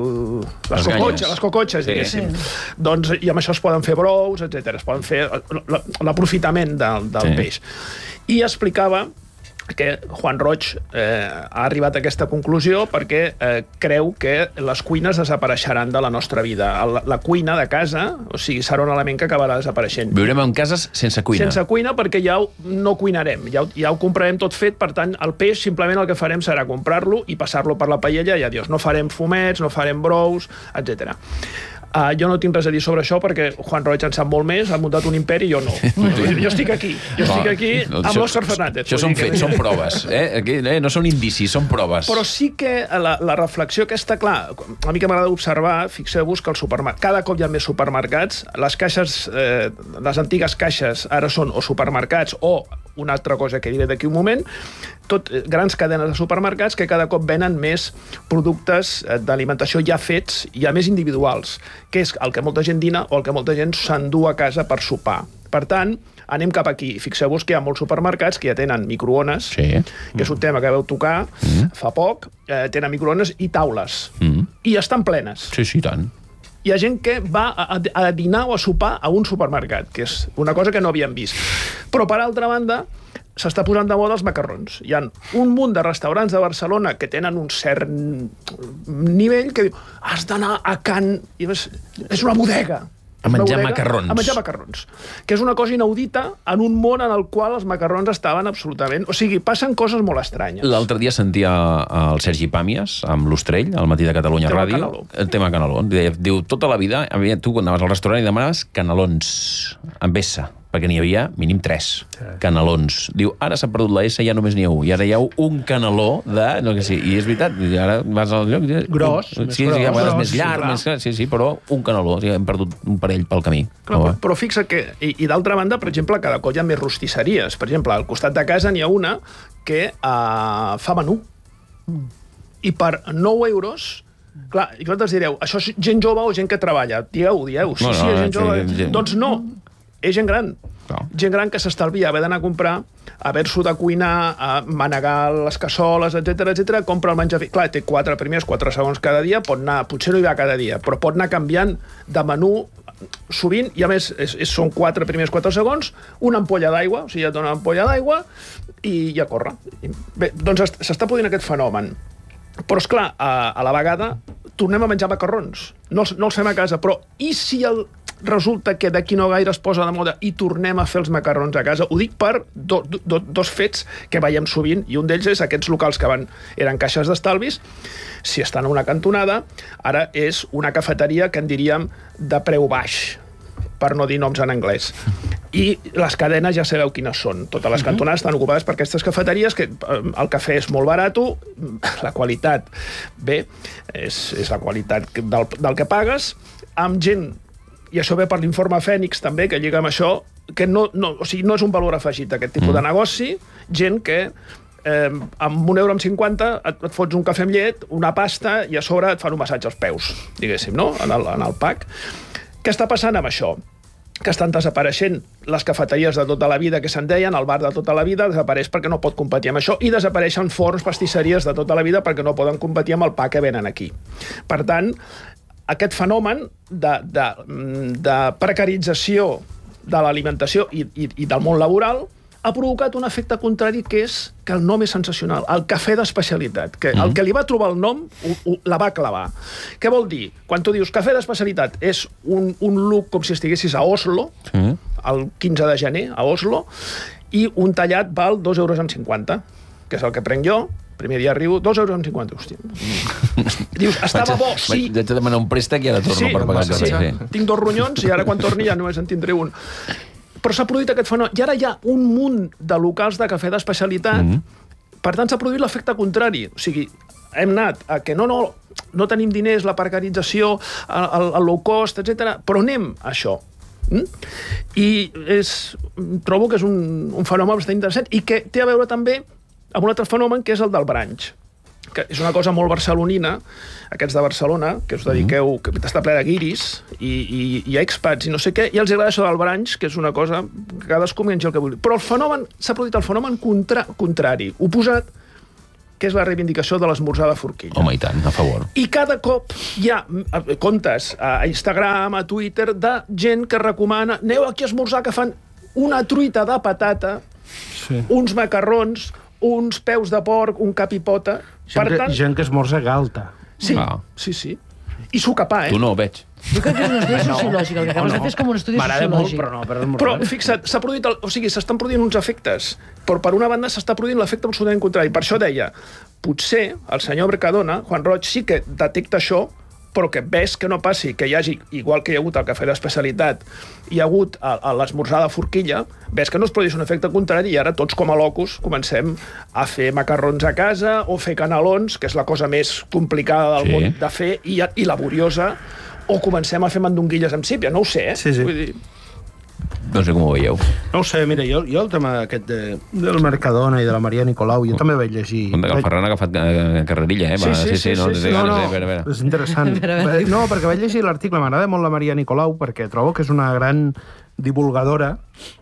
les cocotxes, diguéssim. Doncs, i amb això es poden fer brous, etc. Es poden fer l'aprofitament del peix. I explicava que Juan Roig ha arribat a aquesta conclusió perquè creu que les cuines desapareixeran de la nostra vida. La cuina de casa, o sigui, serà un element que acabarà desapareixent. Viurem en cases sense cuina. Sense cuina perquè ja no cuinarem, ja ho comprarem tot fet, per tant, el peix simplement el que farem serà comprar-lo i passar-lo per la paella i adiós. No farem fumets, no farem brous, etc. Jo no tinc res a dir sobre això perquè Juan Roig en sap molt més, ha muntat un imperi i jo no. Jo estic aquí amb l'Òscar Fernández. Això són fets, són proves. No són indicis, són proves. Però sí que la reflexió aquesta, clar, a mi que m'agrada observar, fixeu-vos que cada cop hi ha més supermercats, les caixes, les antigues caixes ara són o supermercats o una altra cosa que diré d'aquí un moment, grans cadenes de supermercats que cada cop venen més productes d'alimentació ja fets, ja més individuals, que és el que molta gent dina o el que molta gent s'endú a casa per sopar. Per tant, anem cap aquí. Fixeu-vos que hi ha molts supermercats que ja tenen microones, que és un tema que vau tocar fa poc, tenen microones i taules. I estan plenes. Sí, tant. Hi ha gent que va a dinar o a sopar a un supermercat, que és una cosa que no havíem vist. Però, per altra banda, s'està posant de moda els macarrons. Hi ha un munt de restaurants de Barcelona que tenen un cert nivell que diu, has d'anar a Can... És una bodega. A menjar macarrons. A menjar macarrons. Que és una cosa inaudita en un món en el qual els macarrons estaven absolutament... O sigui, passen coses molt estranyes. L'altre dia sentia el Sergi Pàmies amb l'Ostrell, al Matí de Catalunya Ràdio. El tema caneló. Diu, tota la vida, tu quan anaves al restaurant i demanaves canelons amb S, perquè n'hi havia mínim 3 canelons. Diu, ara s'ha perdut la S, ja només n'hi ha 1. I ara hi ha un caneló de... No, que sí. I és veritat, ara vas al lloc... Gros. Sí, a vegades més llarg, sí, però un caneló. Hem perdut un parell pel camí. Però fixa't que... I d'altra banda, per exemple, cada cop hi ha més rostisseries. Per exemple, al costat de casa n'hi ha una que fa menú. I per 9 euros... Clar, i vosaltres direu, això és gent jove o gent que treballa? Dieu. Sí, és gent jove. Doncs no. És gent gran. Gent gran que s'estalvia haver d'anar a comprar, haver-s'ho de cuinar, a manegar les cassoles, etc, compra el menjar... Clar, té 4 segons cada dia, pot anar, potser no hi va cada dia, però pot anar canviant de menú sovint, i a més són 4 segons, una ampolla d'aigua, o sigui, et dona una ampolla d'aigua, i ja corre. Bé, doncs s'està produint aquest fenomen. Però, esclar, a la vegada tornem a menjar macarrons. No els fem a casa, però i si resulta que d'aquí no gaire es posa de moda i tornem a fer els macarrons a casa? Ho dic per dos fets que veiem sovint, i un d'ells és aquests locals que eren caixes d'estalvis, si estan a una cantonada, ara és una cafeteria que en diríem de preu baix, per no dir noms en anglès. I les cadenes ja sabeu quines són. Totes les cantonades estan ocupades per aquestes cafeteries, que el cafè és molt barat, la qualitat, bé, és la qualitat del que pagues, amb gent, i això ve per l'informe Fènix també, que lliga amb això, que no és un valor afegit aquest tipus de negoci, gent que amb €1,50 et fots un cafè amb llet, una pasta, i a sobre et fan un massatge als peus, diguéssim, no? En el pack. Què està passant amb això? Que estan desapareixent les cafeteries de tota la vida que se'n deien, el bar de tota la vida desapareix perquè no pot competir amb això, i desapareixen forns, pastisseries de tota la vida perquè no poden competir amb el pa que venen aquí. Per tant, aquest fenomen de precarització de l'alimentació i del món laboral ha provocat un efecte contrari, que és que el nom és sensacional, el cafè d'especialitat, que el que li va trobar el nom la va clavar. Què vol dir? Quan tu dius cafè d'especialitat, és un look com si estiguessis a Oslo, el 15 de gener, a Oslo, i un tallat val €2,50, que és el que prenc jo. Primer dia arribo, €2,50, hòstia. Dius, estava bo, sí. Vaig a demanar un préstec i ara torno per pagar el cafè. Tinc 2 ronyons i ara quan torni ja només en tindré un. Però s'ha produït aquest fenomen. I ara hi ha un munt de locals de cafè d'especialitat. Per tant, s'ha produït l'efecte contrari. O sigui, hem anat a que no tenim diners, la precarització, el low cost, etc. però anem a això. I trobo que és un fenomen bastant interessant i que té a veure també amb un altre fenomen, que és el del brunch, que és una cosa molt barcelonina, aquests de Barcelona, que us dediqueu, que està ple de guiris i expats i no sé què, i els agrada això del brunch, que és una cosa que cadascú menja el que vulgui. Però s'ha produït el fenomen contrari, oposat, que és la reivindicació de l'esmorzar de forquilla. Home, i tant, a favor. I cada cop hi ha comptes a Instagram, a Twitter, de gent que recomana, aneu aquí a esmorzar, que fan una truita de patata, uns macarrons, uns peus de porc, un cap i pota. Gent que esmorza galta. Sí. I suca pa, Tu no ho veig. Jo crec que és un estudi sociològic, el que acabes de fer és com un estudi sociològic. Però fixa't, s'estan produint uns efectes, però per una banda s'està produint l'efecte absolutament contrari. Per això deia, potser el senyor Mercadona, Juan Roig, sí que detecta això, però que ves que no passi, que hi hagi, igual que hi ha hagut el cafè d'especialitat, hi ha hagut l'esmorzar de forquilla, ves que no es produeix un efecte contrari i ara tots com a locos comencem a fer macarrons a casa o fer canelons, que és la cosa més complicada del món de fer i laboriosa, o comencem a fer mandonguilles amb sípia, no ho sé, Vull dir... No sé com ho veieu. No ho sé, mira, jo el tema aquest del Mercadona i de la Maria Nicolau, jo també vaig llegir... El Ferran ha agafat carrerilla, Sí, no, és interessant. No, perquè vaig llegir l'article, m'agrada molt la Maria Nicolau, perquè trobo que és una gran divulgadora.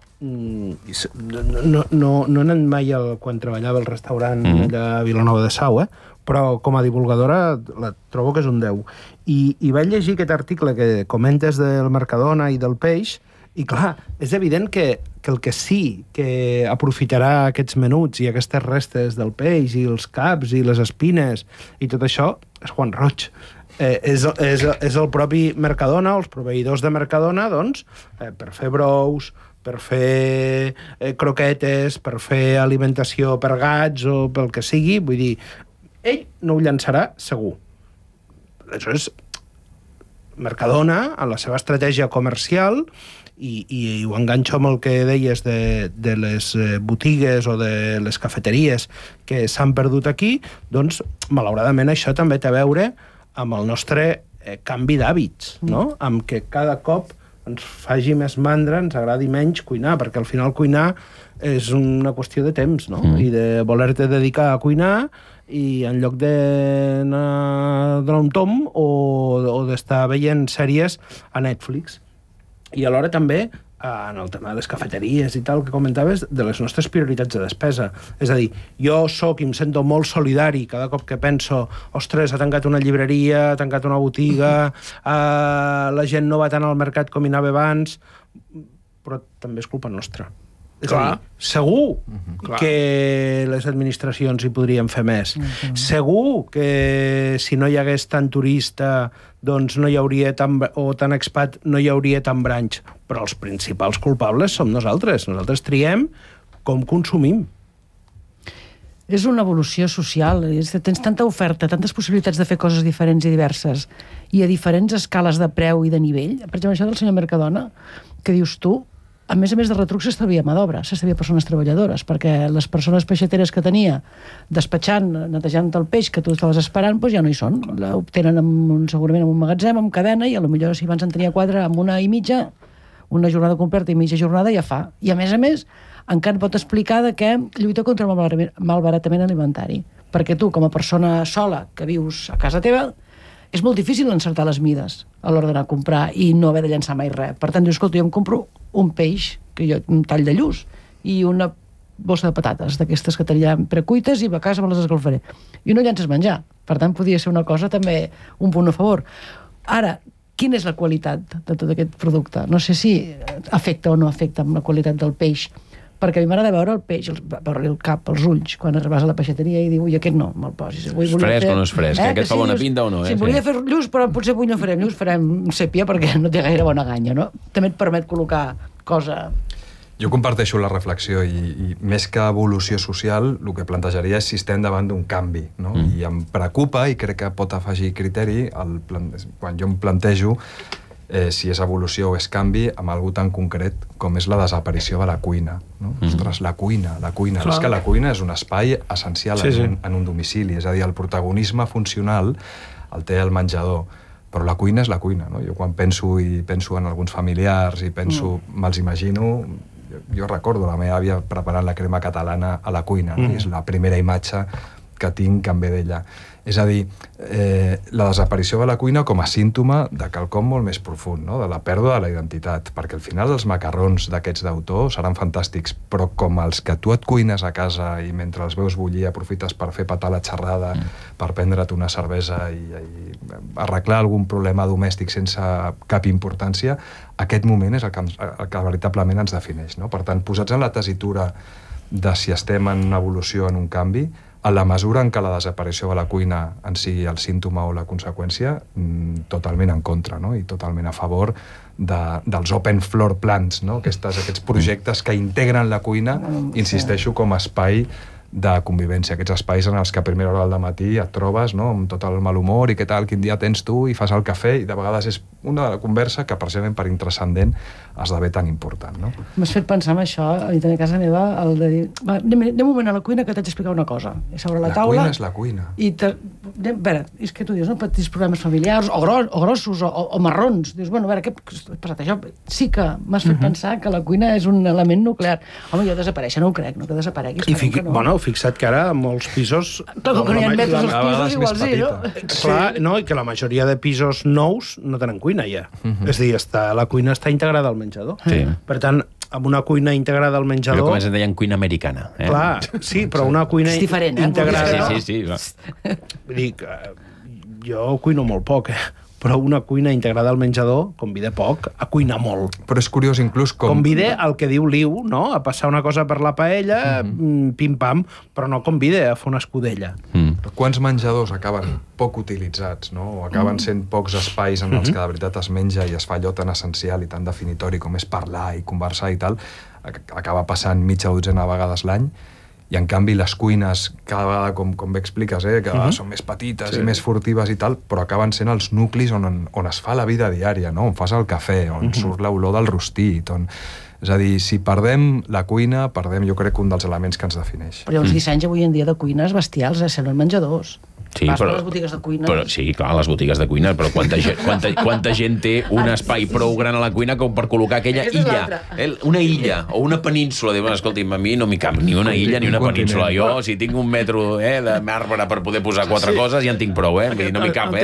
No he anat mai quan treballava al restaurant de Vilanova de Sau, però com a divulgadora la trobo que és un 10. I vaig llegir aquest article que comentes del Mercadona i del peix, i clar, és evident que el que sí que aprofitarà aquests menuts i aquestes restes del peix i els caps i les espines i tot això és Juan Roig. És el propi Mercadona, els proveïdors de Mercadona, doncs, per fer brous, per fer croquetes, per fer alimentació per gats o pel que sigui, vull dir, ell no ho llançarà segur. Això és Mercadona, en la seva estratègia comercial, i ho enganxo amb el que deies de les botigues o de les cafeteries que s'han perdut aquí, doncs, malauradament, això també té a veure amb el nostre canvi d'hàbits, no? Amb que cada cop ens faci més mandra, ens agradi menys cuinar, perquè al final cuinar és una qüestió de temps, no? I de voler-te dedicar a cuinar i en lloc d'anar a donar un tom o d'estar veient sèries a Netflix. I alhora també, en el tema de les cafeteries i tal que comentaves, de les nostres prioritats de despesa. És a dir, jo soc i em sento molt solidari cada cop que penso ostres, ha tancat una llibreria, ha tancat una botiga, la gent no va tant al mercat com hi anava abans, però també és culpa nostra. És a dir, segur que les administracions hi podrien fer més. Segur que si no hi hagués tant turista, doncs no hi hauria o tant expat, no hi hauria tant branys. Però els principals culpables som nosaltres. Nosaltres triem com consumim. És una evolució social. Tens tanta oferta, tantes possibilitats de fer coses diferents i diverses, i a diferents escales de preu i de nivell. Per exemple, això del senyor Mercadona, que dius tu, a més de retruc s'estalvia mà d'obra, s'estalvia persones treballadores, perquè les persones peixateres que tenia despatxant, netejant el peix que tu estaves esperant, doncs ja no hi són. L'obtenen segurament en un magatzem, en cadena, i potser si abans en tenia 4 amb 1 i mitja, una jornada completa i mitja jornada ja fa. I a més, encara pot explicar que lluita contra el malbaratament alimentari. Perquè tu, com a persona sola que vius a casa teva, és molt difícil encertar les mides a l'hora d'anar a comprar i no haver de llançar mai res. Per tant, dius, escolta, jo em compro un peix, un tall de lluç, i una bossa de patates, d'aquestes que tenia precuites, i a casa me les escalfaré. I no llances menjar. Per tant, podia ser una cosa també un punt a favor. Ara, quina és la qualitat de tot aquest producte? No sé si afecta o no afecta amb la qualitat del peix, perquè a mi m'agrada veure el peix, veure-li el cap, els ulls, quan arribes a la peixateria i diu, ui, aquest no, me'l posis. És fresc o no és fresc? Aquest fa bona pinta o no? Si volia fer lluç, però potser avui no farem lluç, farem sèpia perquè no té gaire bona ganya, no? També et permet col·locar cosa... Jo comparteixo la reflexió i més que evolució social, el que plantejaria és si estem davant d'un canvi, no? I em preocupa, i crec que pot afegir criteri, quan jo em plantejo si és evolució o és canvi amb algú tan concret com és la desaparició de la cuina. No? Ostres, la cuina. És que la cuina és un espai essencial en un domicili, és a dir, el protagonisme funcional el té el menjador, però la cuina és la cuina. No? Jo quan penso en alguns familiars i me'ls imagino, jo recordo la meva àvia preparant la crema catalana a la cuina, no? I és la primera imatge que tinc que em ve d'ella. És a dir, la desaparició de la cuina com a símptoma de quelcom molt més profund, no? De la pèrdua de la identitat, perquè al final els macarrons d'aquests d'autor seran fantàstics, però com els que tu et cuines a casa i mentre els veus bullir aprofites per fer petar la xerrada, per prendre't una cervesa i arreglar algun problema domèstic sense cap importància, aquest moment és el que veritablement ens defineix, no? Per tant, posats en la tessitura de si estem en una evolució, en un canvi, a la mesura en què la desaparició de la cuina en sigui el símptoma o la conseqüència, totalment en contra, no? I totalment a favor dels open floor plans, no? Aquests projectes que integren la cuina, insisteixo, com a espai de convivència, aquests espais en els que a primera hora del matí et trobes, no? Amb tot el mal humor i què tal, quin dia tens tu, i fas el cafè, i de vegades és una conversa que precisament per intranscendent esdevé tan important, no? M'has fet pensar en això, a mi també a casa meva, el de dir, anem un moment a la cuina que t'haig d'explicar una cosa. I sobre la taula... La cuina és la cuina. A veure, és que tu dius, no? Petits problemes familiars, o grossos, o marrons. Dius, bueno, a veure, què ha passat això? Sí que m'has fet pensar que la cuina és un element nuclear. Home, jo desaparèixer no ho crec, no que desaparegui. Fixa't que ara molts pisos... Clar, com que no hi ha metres als pisos, igual sí, no? Clar, no, i que la majoria de pisos nous no tenen cuina ja. És a dir, la cuina està integrada al menjador. Per tant, amb una cuina integrada al menjador... Però com es deien cuina americana. Clar, sí, però una cuina integrada... Sí. Vull dir que jo cuino molt poc, però una cuina integrada al menjador convida poc a cuinar molt. Però és curiós inclús com... Convida al que diu Liu, no? A passar una cosa per la paella, pim-pam, però no convida a fer una escudella. Quants menjadors acaben poc utilitzats, no? O acaben sent pocs espais en els que de veritat es menja i es fa allò tan essencial i tan definitori com és parlar i conversar i tal, acaba passant mitja dotzena de vegades l'any, i en canvi les cuines cada vegada, com bé expliques, cada vegada són més petites i més furtives i tal, però acaben sent els nuclis on es fa la vida diària, no? On fas el cafè, on surt l'olor del rostit, és a dir, si perdem la cuina, perdem jo crec un dels elements que ens defineix. Però hi ha uns dissenys avui en dia de cuines bestials, semblen menjadors. Sí, vas a les botigues de cuina. Sí, clar, les botigues de cuina, però quanta gent té un espai prou gran a la cuina com per col·locar aquella illa, una illa o una península. Diuen, escolti'm, a mi no m'hi cap ni una illa ni una península. Jo, si tinc un metro de marbre per poder posar 4 coses, ja en tinc prou, no m'hi cap.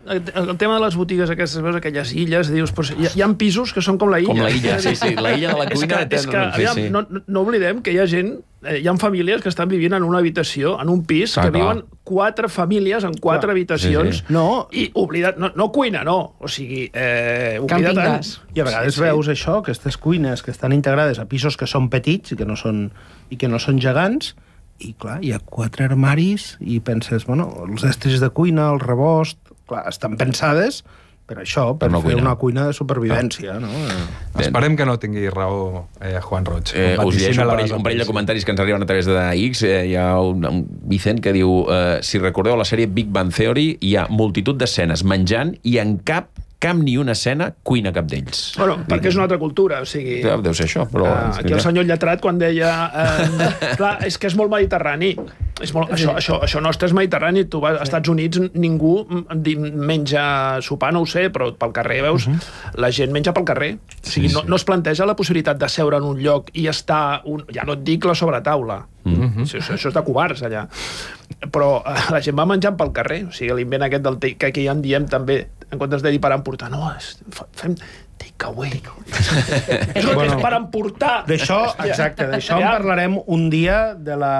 El tema de les botigues aquestes, veus aquelles illes, dius, hi ha pisos que són com la illa. Com la illa, sí, la illa de la cuina. És que, no oblidem que hi ha gent hi ha famílies que estan vivint en una habitació, en un pis, que viuen 4 famílies en 4 habitacions, i oblida't, no cuina, no, o sigui, oblida't tant. I a vegades veus això, aquestes cuines que estan integrades a pisos que són petits i que no són gegants, i clar, hi ha 4 armaris i penses, bueno, els estris de cuina, el rebost, clar, estan pensades per això, per fer una cuina de supervivència. No? Esperem que no tingui raó Juan Roig. Us llegeixo un parell de comentaris que ens arriben a través de X. Hi ha un Vicent que diu si recordeu la sèrie Big Bang Theory, hi ha multitud d'escenes menjant i en cap ni una escena cuina cap d'ells. Bueno, perquè és una altra cultura, o sigui... Deu ser això, però... Aquí el senyor lletrat, quan deia... Clar, és que és molt mediterrani. Això nostre és mediterrani. Tu vas als Estats Units, ningú menja sopar, no ho sé, però pel carrer, veus, la gent menja pel carrer. O sigui, no es planteja la possibilitat de seure en un lloc i estar... Ja no et dic la sobretaula. Això és de covards, allà. Però la gent va menjant pel carrer. O sigui, l'invent aquest que aquí ja en diem també, en comptes de dir per emportar, no, fem takeaway. És per emportar. D'això, exacte, d'això en parlarem un dia de la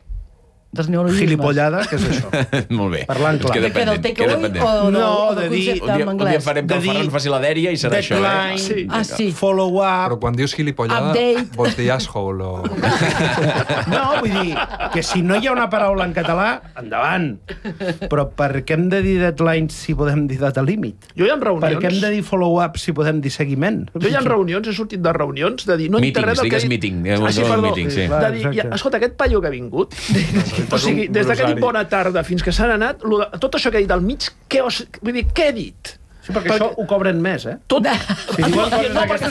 gilipollada, que és això. Molt bé. Parlant clar. Que del takeaway o del concepte en anglès? Un dia farem que el Ferran faci la dèria i serà això. Deadline, follow-up... Però quan dius gilipollada, vols dir asshole o... No, vull dir que si no hi ha una paraula en català, endavant. Però per què hem de dir deadline si podem dir data límit? Jo hi ha reunions... Per què hem de dir follow-up si podem dir seguiment? Jo hi ha reunions, he sortit de reunions, de dir... Meetings, digues meeting. De dir, escolta, aquest paio que ha vingut... O sigui, des que ha dit bona tarda fins que s'han anat, tot això que ha dit al mig, vull dir, què he dit? Sí, perquè això ho cobren més, eh? Tot. No, perquè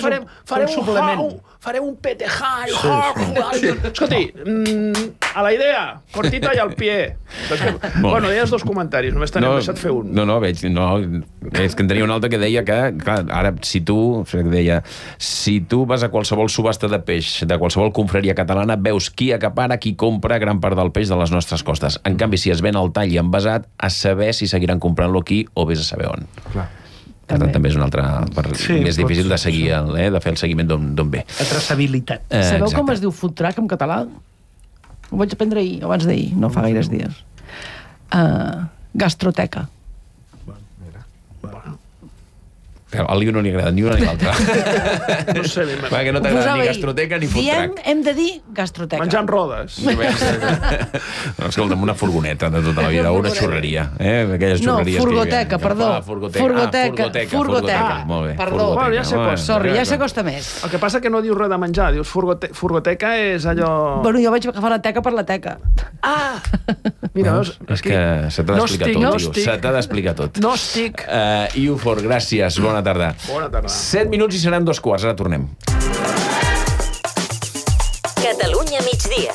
farem un PTJ. Escolti, a la idea, cortita i al pie. Bueno, deies 2 comentaris, només t'hem deixat fer un. No, veig, és que en tenia un altre que deia que, clar, ara, si tu vas a qualsevol subhasta de peix, de qualsevol confraria catalana, veus qui acapara, qui compra gran part del peix de les nostres costes. En canvi, si es ven al tall i envasat, a saber si seguiran comprant-lo aquí o vés a saber on. Clar. Per tant, també és un altre... més difícil de seguir, de fer el seguiment d'on ve. La traçabilitat. Sabeu com es diu food truck en català? Ho vaig aprendre ahir, abans d'ahir, no fa gaires dies. Gastroteca. Al Liu no li agrada ni una ni l'altra. No sé, perquè no t'agrada ni gastroteca ni food truck. Hem de dir gastroteca. Menjar amb rodes. Escolta'm, una furgoneta de tota la vida, una xurreria. Aquelles xurreries furgoteca, perdó. Furgoteca. Molt bé. Perdó. Sorry, ja s'acosta més. El que passa que no dius res de menjar, dius furgoteca és allò... Bueno, jo vaig agafar la teca per la teca. Ah! Mira, és que se t'ha d'explicar tot, tio. Se t'ha d'explicar tot. No estic. Iufor, gràcies. Bona tarda. Bona tarda. 7 minuts i seran 2:15. Ara tornem. Catalunya migdia.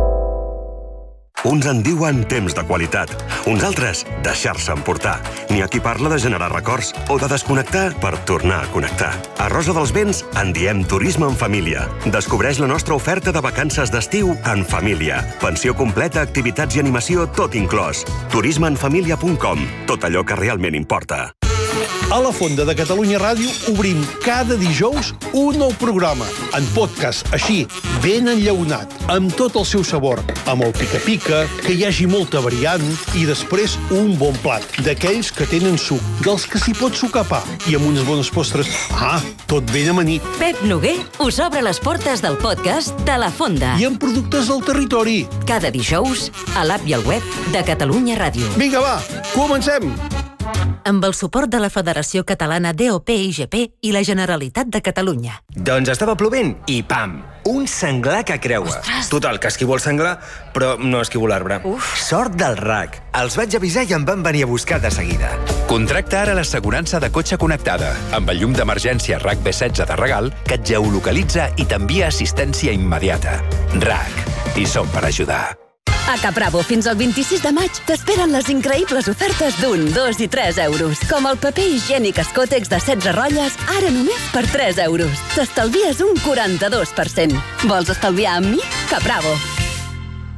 Uns en diuen temps de qualitat, uns altres deixar-se emportar. N'hi ha qui parla de generar records o de desconnectar per tornar a connectar. A Rosa dels Vents en diem turisme en família. Descobreix la nostra oferta de vacances d'estiu en família. Pensió completa, activitats i animació, tot inclòs. turismeenfamilia.com. Tot allò que realment importa. A la Fonda de Catalunya Ràdio obrim cada dijous un nou programa, en podcast, així, ben enllaunat, amb tot el seu sabor, amb el pica-pica, que hi hagi molta variant, i després un bon plat, d'aquells que tenen suc, dels que s'hi pot sucar pa, i amb unes bones postres. Tot ben amanit. Pep Noguer us obre les portes del podcast de la Fonda. I amb productes del territori. Cada dijous, a l'app i al web de Catalunya Ràdio. Vinga, va, comencem! Amb el suport de la Federació Catalana DOP-IGP i la Generalitat de Catalunya. Doncs estava plovent i pam! Un senglar que creua. Total, que esquivo el senglar, però no esquivo l'arbre. Sort del RAC. Els vaig avisar i em van venir a buscar de seguida. Contracta ara l'assegurança de cotxe connectada, amb el llum d'emergència RAC B16 de regal, que et geolocalitza i t'envia assistència immediata. RAC. Hi som per ajudar. A Capravo, fins al 26 de maig, t'esperen les increïbles ofertes d'1, 2 i 3 euros. Com el paper higiènic Escotex de 16 rotlles, ara només per 3 euros. T'estalvies un 42%. Vols estalviar amb mi? Capravo.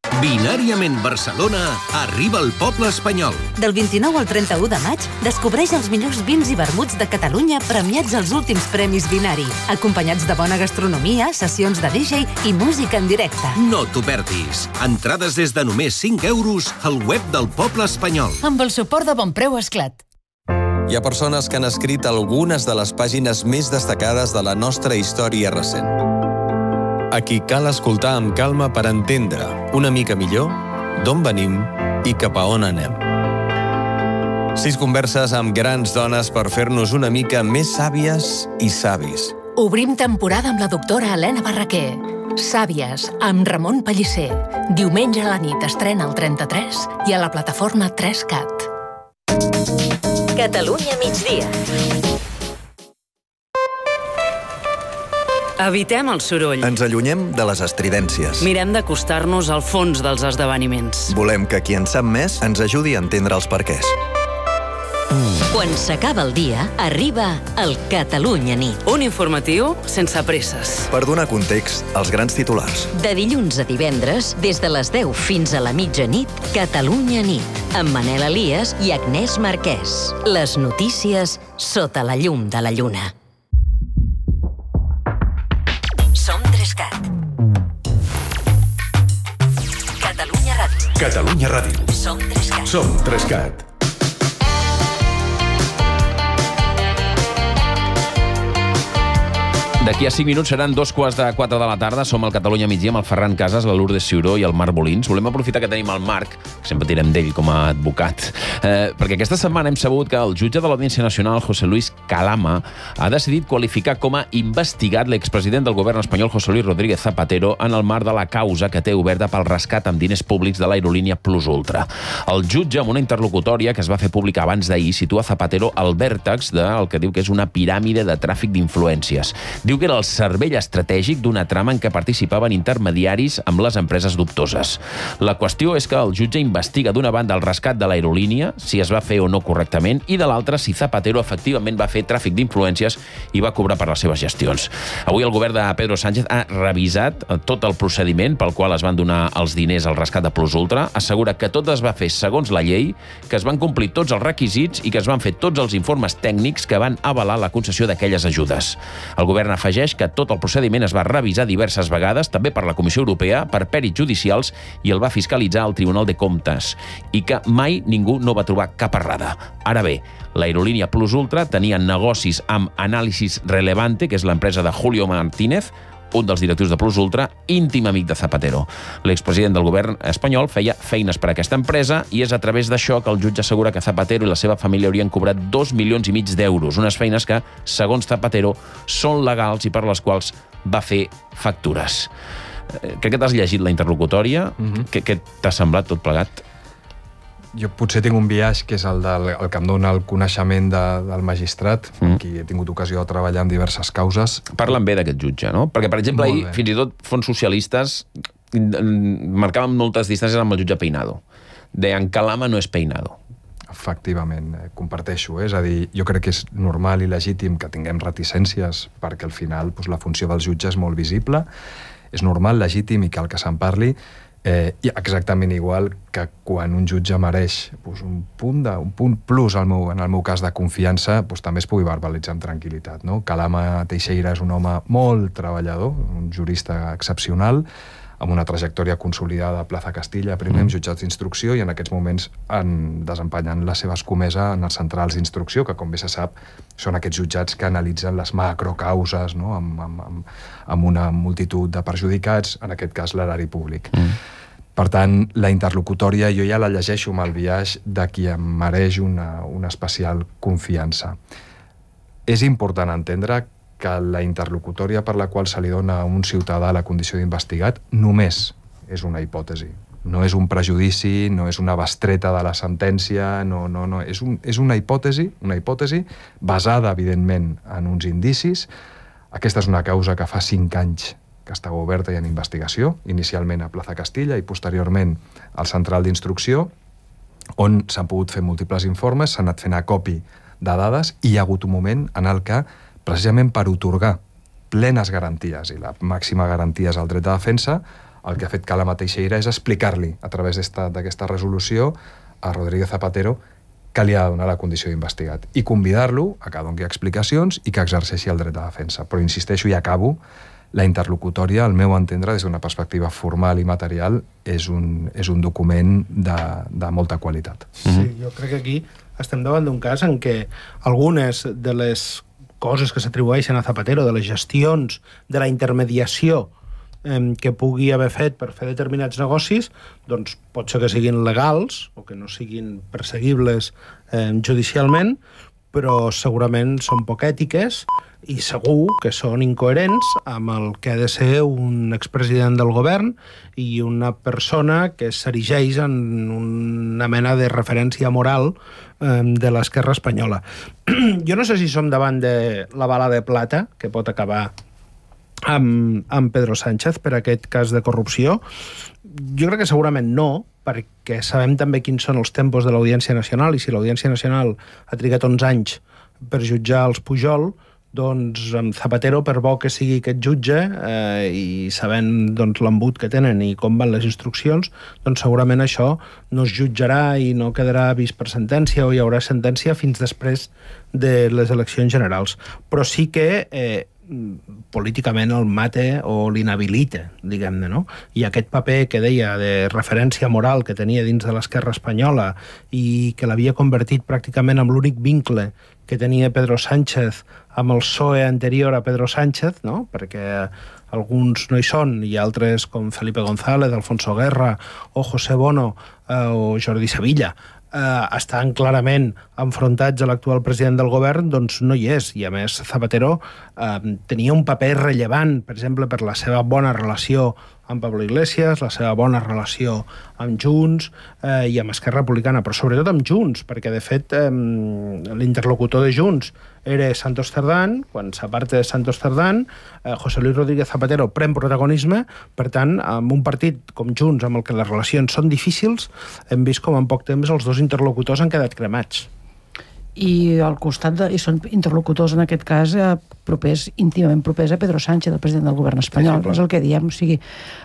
Binàriament Barcelona arriba al poble espanyol. Del 29 al 31 de maig, descobreix els millors vins i vermuts de Catalunya premiats als últims premis Binari, acompanyats de bona gastronomia, sessions de DJ i música en directe. No t'ho perdis. Entrades des de només 5 euros al web del poble espanyol. Amb el suport de Bonpreu Esclat. Hi ha persones que han escrit algunes de les pàgines més destacades de la nostra història recent. A qui cal escoltar amb calma per entendre una mica millor d'on venim i cap a on anem. 6 converses amb grans dones per fer-nos una mica més sàvies i savis. Obrim temporada amb la doctora Helena Barraquer. Sàvies, amb Ramon Pellicer. Diumenge a la nit estrena al 33 i a la plataforma 3CAT. Catalunya migdia. Evitem el soroll. Ens allunyem de les estridències. Mirem d'acostar-nos al fons dels esdeveniments. Volem que qui en sap més ens ajudi a entendre els perquès. Quan s'acaba el dia, arriba el Catalunya nit. Un informatiu sense presses. Per donar context als grans titulars. De dilluns a divendres, des de les 10 fins a la mitjanit, Catalunya nit, amb Manel Elias i Agnès Marquès. Les notícies sota la llum de la lluna. Som 3CAT. Catalunya Ràdio. Catalunya Ràdio. Som 3CAT. Som 3CAT. D'aquí a 5 minuts seran 3:45 de la tarda. Som al Catalunya migdia amb el Ferran Casas, la Lourdes Ciuró i el Marc Bolins. Volem aprofitar que tenim el Marc, que sempre tirem d'ell com a advocat, perquè aquesta setmana hem sabut que el jutge de l'Audiència Nacional, José Luis Calama, ha decidit qualificar com a investigat l'expresident del govern espanyol, José Luis Rodríguez Zapatero, en el marc de la causa que té oberta pel rescat amb diners públics de l'aerolínia Plus Ultra. El jutge, amb una interlocutòria que es va fer pública abans d'ahir, situa Zapatero al vèrtex del que diu que és una piràmide de tràfic d'influències. Diu que era el cervell estratègic d'una trama en què participaven intermediaris amb les empreses dubtoses. La qüestió és que el jutge investiga d'una banda el rescat de l'aerolínia, si es va fer o no correctament, i de l'altra si Zapatero efectivament va fer tràfic d'influències i va cobrar per les seves gestions. Avui el govern de Pedro Sánchez ha revisat tot el procediment pel qual es van donar els diners al rescat de Plus Ultra, assegura que tot es va fer segons la llei, que es van complir tots els requisits i que es van fer tots els informes tècnics que van avalar la concessió d'aquelles ajudes. El govern afegeix que tot el procediment es va revisar diverses vegades, també per la Comissió Europea, per pèrits judicials, i el va fiscalitzar el Tribunal de Comptes, i que mai ningú no va trobar cap errada. Ara bé, l'aerolínia Plus Ultra tenia negocis amb Análisis Relevante, que és l'empresa de Julio Martínez, un dels directius de Plus Ultra, íntim amic de Zapatero. L'expresident del govern espanyol feia feines per a aquesta empresa i és a través d'això que el jutge assegura que Zapatero i la seva família haurien cobrat 2,5 milions d'euros, unes feines que, segons Zapatero, són legals i per les quals va fer factures. Crec que t'has llegit la interlocutòria. Què t'ha semblat tot plegat? Jo potser tinc un biaix que és el que em dona el coneixement del magistrat, amb qui he tingut ocasió de treballar en diverses causes. Parlen bé d'aquest jutge, no? Perquè, per exemple, ahir, fins i tot fons socialistes marcaven moltes distàncies amb el jutge Peinado. Deien que Calama no és Peinado. Efectivament, comparteixo. És a dir, jo crec que és normal i legítim que tinguem reticències perquè al final la funció del jutge és molt visible. És normal, legítim i cal que se'n parli. I exactament igual que quan un jutge mereix un punt plus en el meu cas de confiança, també es pugui verbalitzar amb tranquil·litat, no? Calama Teixeira és un home molt treballador, un jurista excepcional, amb una trajectòria consolidada a Plaza Castilla, primer amb jutjats d'instrucció, i en aquests moments desempenyant la seva escomesa en els centrals d'instrucció, que com bé se sap són aquests jutjats que analitzen les macrocauses, no? amb una multitud de perjudicats, en aquest cas l'erari públic. Per tant, la interlocutòria jo ja la llegeixo amb el biaix de qui em mereix una especial confiança. És important entendre que la interlocutòria per la qual se li dona a un ciutadà la condició d'investigat només és una hipòtesi. No és un prejudici, no és una bestreta de la sentència, no. És una hipòtesi basada, evidentment, en uns indicis. Aquesta és una causa que fa 5 anys que està oberta i en investigació, inicialment a Plaza Castilla i posteriorment al Central d'Instrucció, on s'han pogut fer múltiples informes, s'han anat fent acopi de dades i hi ha hagut un moment en el que, precisament per otorgar plenes garanties, i la màxima garantia és el dret de defensa, El que ha fet Cala Teixeira és explicar-li, a través d'aquesta resolució, a Rodríguez Zapatero que li ha de donar la condició d'investigat i convidar-lo a que doni explicacions i que exerceixi el dret de defensa. Però insisteixo i acabo, la interlocutòria, al meu entendre, des d'una perspectiva formal i material, és un document de molta qualitat. Sí, jo crec que aquí estem davant d'un cas en què algunes de les coses que s'atribueixen a Zapatero, de les gestions, de la intermediació que pugui haver fet per fer determinats negocis, doncs pot ser que siguin legals o que no siguin perseguibles judicialment, però segurament són poc ètiques i segur que són incoherents amb el que ha de ser un expresident del govern i una persona que s'erigeix en una mena de referència moral de l'esquerra espanyola. Jo no sé si som davant de la bala de plata que pot acabar amb Pedro Sánchez per aquest cas de corrupció. Jo crec que segurament no, perquè sabem també quins són els tempos de l'Audiència Nacional, i si l'Audiència Nacional ha trigat 11 anys per jutjar els Pujol, doncs amb Zapatero, per bo que sigui aquest jutge, i sabent l'embut que tenen i com van les instruccions, doncs segurament això no es jutjarà i no quedarà vist per sentència, o hi haurà sentència fins després de les eleccions generals. Però sí que políticament el mate o l'inhabilita, diguem-ne, no? I aquest paper que deia de referència moral que tenia dins de l'esquerra espanyola i que l'havia convertit pràcticament en l'únic vincle que tenia Pedro Sánchez amb el PSOE anterior a Pedro Sánchez, no? Perquè alguns no hi són i altres com Felipe González, Alfonso Guerra o José Bono o Jordi Sevilla estan clarament enfrontats a l'actual president del govern, doncs no hi és. I a més Zapatero tenia un paper rellevant, per exemple, per la seva bona relació amb Pablo Iglesias, la seva bona relació amb Junts i amb Esquerra Republicana, però sobretot amb Junts, perquè de fet l'interlocutor de Junts era Santos Cerdán. Quan s'aparta de Santos Cerdán, José Luis Rodríguez Zapatero pren protagonisme. Per tant, amb un partit com Junts, amb el que les relacions són difícils, hem vist com en poc temps els dos interlocutors han quedat cremats. I al costat i són interlocutors en aquest cas propers, íntimament propers a Pedro Sánchez, el president del govern espanyol. Sí, és el que diem. O sigui,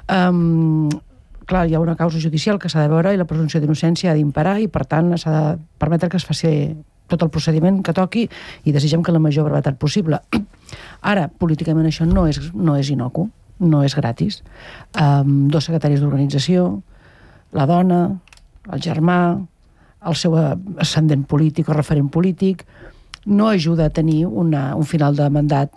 clar, hi ha una causa judicial que s'ha de veure i la presumpció d'innocència ha d'imperar i, per tant, s'ha de permetre que es faci tot el procediment que toqui i desitgem que la major brevetat possible. Ara, políticament això no és inocu, no és gratis. Dos secretaris d'organització, la dona, el germà, el seu ascendent polític o referent polític, no ajuda a tenir un final de mandat